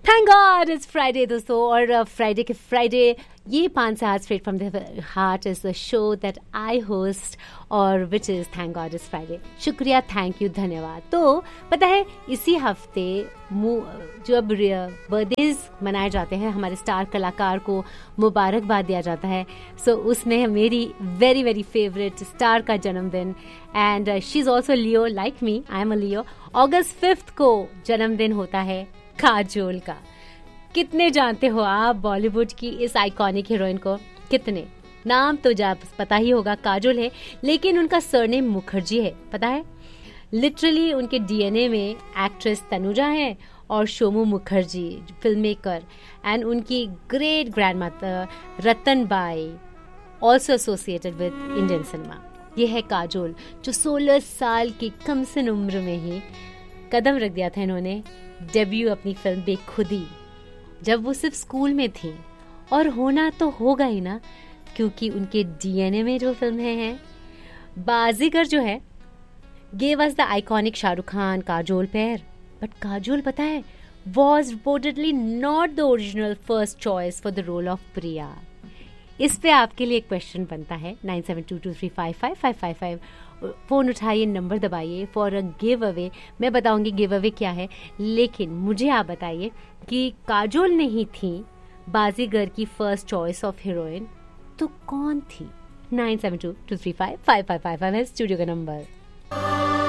Thank God it's Friday दोस्तों, और Friday के फ्राइडे ये 5 से 8 straight from the heart is the show that I host और which is thank God it's Friday. शुक्रिया, thank you, धन्यवाद। तो पता है इसी हफ्ते जब बर्थडेज मनाए जाते हैं, हमारे स्टार कलाकार को मुबारकबाद दिया जाता है। सो उसमें मेरी वेरी वेरी फेवरेट स्टार का जन्मदिन, and she is also Leo like me, I am a लियो। अगस्त 5 को जन्मदिन होता है काजोल का। कितने जानते हो आप बॉलीवुड की इस आइकॉनिक हीरोइन को? कितने? नाम तो जा पता ही होगा, काजोल है, लेकिन उनका सरनेम मुखर्जी है, पता है? लिटरली उनके डीएनए में एक्ट्रेस तनुजा है और Shomu Mukherjee film maker, and उनकी great grand mother Ratan by also associated with Indian cinema. ये है काजोल, जो 16 साल की कमसिन उम्र में ही कदम रख दिया था इन्होंने डेब्यू अपनी फिल्म बेखुदी, जब वो सिर्फ स्कूल में थी। और होना तो होगा ही ना, क्योंकि उनके डीएनए में जो फिल्म है बाजीगर जो है, gave us the iconic Shahrukh Khan Kajol pair, but Kajol पता है was reportedly not the original first choice for the role of प्रिया। इस पे आपके लिए एक क्वेश्चन बनता है 9722355555। फोन उठाइए, नंबर दबाइए फॉर अ गिव अवे। मैं बताऊंगी गिव अवे क्या है, लेकिन मुझे आप बताइए कि काजोल नहीं थी बाजीगर की फर्स्ट चॉइस ऑफ हीरोइन, तो कौन थी? 9722355555 है स्टूडियो का नंबर।